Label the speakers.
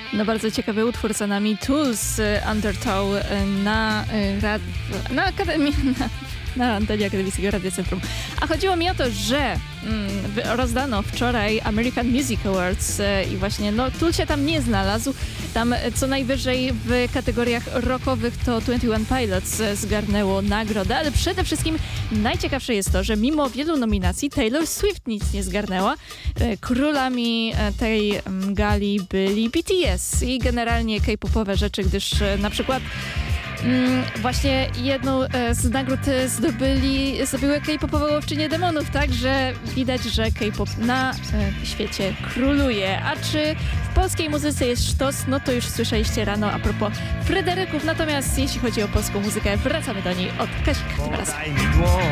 Speaker 1: No bardzo ciekawy utwór za nami. Tools, Undertow na Akademii, na antenie Akademickiego Radiocentrum. A chodziło mi o to, że rozdano wczoraj American Music Awards i właśnie Tool się tam nie znalazł. Tam co najwyżej w kategoriach rockowych to 21 Pilots zgarnęło nagrodę, ale przede wszystkim najciekawsze jest to, że mimo wielu nominacji Taylor Swift nic nie zgarnęła. Królami tej gali byli BTS i generalnie K-popowe rzeczy, gdyż na przykład właśnie jedną z nagród zdobyły K-popowe łowczynie demonów, także widać, że K-pop na świecie króluje. A czy w polskiej muzyce jest sztos? No to już słyszeliście rano a propos Fryderyków, natomiast jeśli chodzi o polską muzykę, wracamy do niej od Kazika tym razem.